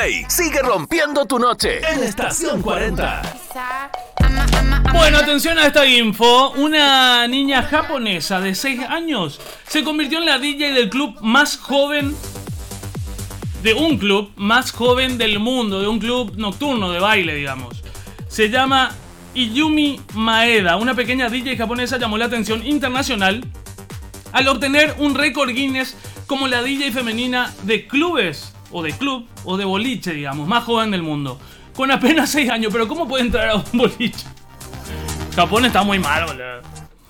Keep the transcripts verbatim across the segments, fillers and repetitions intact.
Play sigue rompiendo tu noche en Estación cuarenta. Bueno, atención a esta info. Una niña japonesa de seis años se convirtió en la D J del club más joven, de un club más joven del mundo, de un club nocturno de baile, digamos. Se llama Iyumi Maeda. Una pequeña D J japonesa llamó la atención internacional al obtener un récord Guinness como la D J femenina de clubes, o de club, o de boliche, digamos, más joven del mundo. Con apenas seis años, pero ¿cómo puede entrar a un boliche? Japón está muy mal, boludo.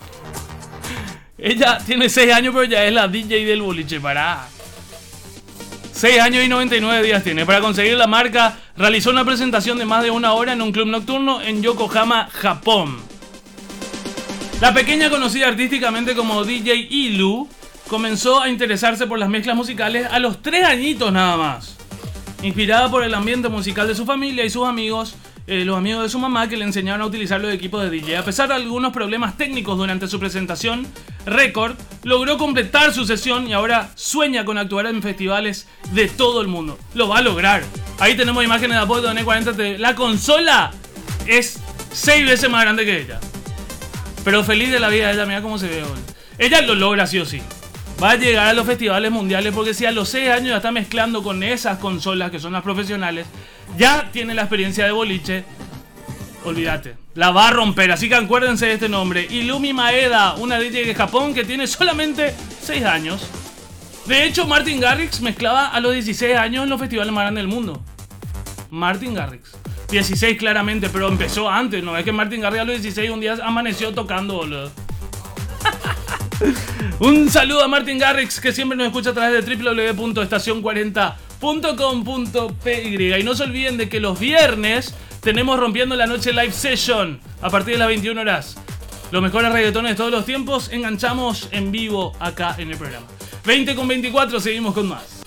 Ella tiene seis años, pero ya es la D J del boliche, pará. seis años y noventa y nueve días tiene. Para conseguir la marca, realizó una presentación de más de una hora en un club nocturno en Yokohama, Japón. La pequeña, conocida artísticamente como D J Ilu, comenzó a interesarse por las mezclas musicales a los tres añitos nada más. Inspirada por el ambiente musical de su familia y sus amigos, eh, los amigos de su mamá, que le enseñaron a utilizar los equipos de D J. A pesar de algunos problemas técnicos durante su presentación, Record logró completar su sesión y ahora sueña con actuar en festivales de todo el mundo. Lo va a lograr. Ahí tenemos imágenes de Apolo N cuarenta T V. La consola es seis veces más grande que ella. Pero feliz de la vida ella, mira cómo se ve hoy. Ella lo logra sí o sí. Va a llegar a los festivales mundiales porque si a los seis años ya está mezclando con esas consolas que son las profesionales, ya tiene la experiencia de boliche, olvídate, la va a romper. Así que acuérdense de este nombre, Iyumi Maeda, una D J de Japón que tiene solamente seis años. De hecho, Martin Garrix mezclaba a los dieciséis años en los festivales más grandes del mundo. Martin Garrix, dieciséis claramente, pero empezó antes, ¿no? Es que Martin Garrix a los dieciséis un día amaneció tocando, boludo. Un saludo a Martin Garrix, que siempre nos escucha a través de doble u doble u doble u punto estación cuarenta punto com punto p y. Y no se olviden de que los viernes tenemos Rompiendo la Noche Live Session a partir de las veintiuna horas. Los mejores reggaetones de todos los tiempos enganchamos en vivo acá en el programa. veinte con veinticuatro, seguimos con más.